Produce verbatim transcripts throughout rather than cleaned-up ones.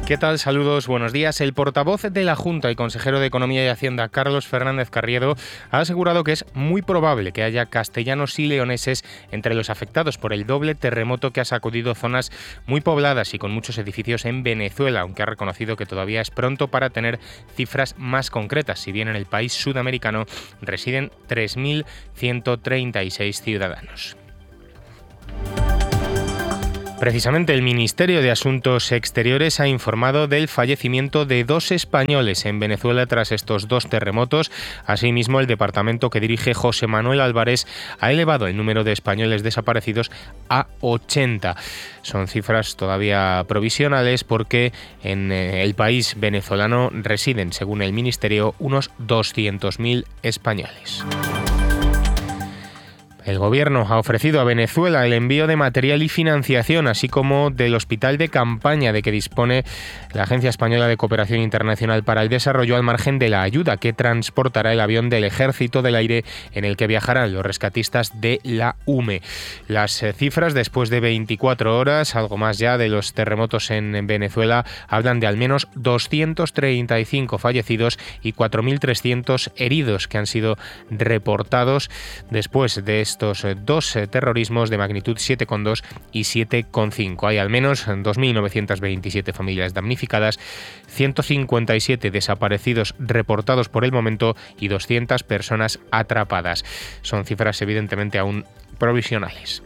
¿Qué tal? Saludos, buenos días. El portavoz de la Junta y consejero de Economía y Hacienda, Carlos Fernández Carriedo, ha asegurado que es muy probable que haya castellanos y leoneses entre los afectados por el doble terremoto que ha sacudido zonas muy pobladas y con muchos edificios en Venezuela, aunque ha reconocido que todavía es pronto para tener cifras más concretas, si bien en el país sudamericano residen tres mil ciento treinta y seis ciudadanos. Precisamente el Ministerio de Asuntos Exteriores ha informado del fallecimiento de dos españoles en Venezuela tras estos dos terremotos. Asimismo, el departamento que dirige José Manuel Álvarez ha elevado el número de españoles desaparecidos a ochenta. Son cifras todavía provisionales porque en el país venezolano residen, según el Ministerio, unos doscientos mil españoles. El Gobierno ha ofrecido a Venezuela el envío de material y financiación, así como del hospital de campaña de que dispone la Agencia Española de Cooperación Internacional para el Desarrollo, al margen de la ayuda que transportará el avión del Ejército del Aire en el que viajarán los rescatistas de la U M E. Las cifras, después de veinticuatro horas, algo más ya, de los terremotos en Venezuela, hablan de al menos doscientos treinta y cinco fallecidos y cuatro mil trescientos heridos que han sido reportados después de estos Estos dos terrorismos de magnitud siete coma dos y siete coma cinco. Hay al menos dos mil novecientas veintisiete familias damnificadas, ciento cincuenta y siete desaparecidos reportados por el momento y doscientas personas atrapadas. Son cifras evidentemente aún provisionales.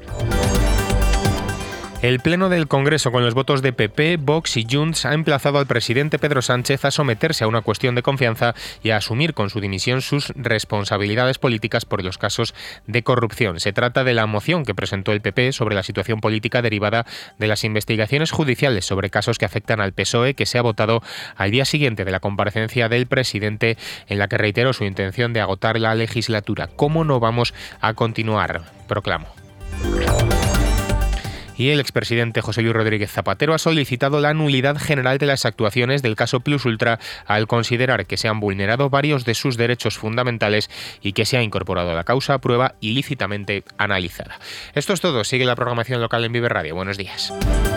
El Pleno del Congreso, con los votos de P P, Vox y Junts, ha emplazado al presidente Pedro Sánchez a someterse a una cuestión de confianza y a asumir con su dimisión sus responsabilidades políticas por los casos de corrupción. Se trata de la moción que presentó el P P sobre la situación política derivada de las investigaciones judiciales sobre casos que afectan al P S O E, que se ha votado al día siguiente de la comparecencia del presidente, en la que reiteró su intención de agotar la legislatura. ¿Cómo no vamos a continuar?, proclamó. Y el expresidente José Luis Rodríguez Zapatero ha solicitado la nulidad general de las actuaciones del caso Plus Ultra al considerar que se han vulnerado varios de sus derechos fundamentales y que se ha incorporado a la causa prueba ilícitamente analizada. Esto es todo. Sigue la programación local en Vive Radio. Buenos días.